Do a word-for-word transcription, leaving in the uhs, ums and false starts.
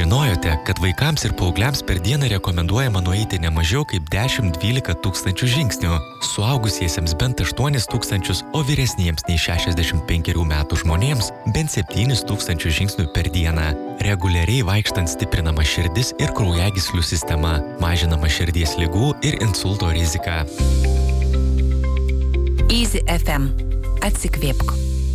Ar žinojote, kad vaikams ir paaugliams per dieną rekomenduojama nueiti ne mažiau kaip dešimt dvylika tūkstančių žingsnių, suaugusiesiems bent aštuonis tūkstančius, o vyresniems nei šešiasdešimt penkerių metų žmonėms bent septynis tūkstančius žingsnių per dieną. Reguliariai vaikštant stiprinama širdis ir kraujagyslių sistema, mažinama širdies ligų ir insulto rizika. Easy F M. Atsikvėpk.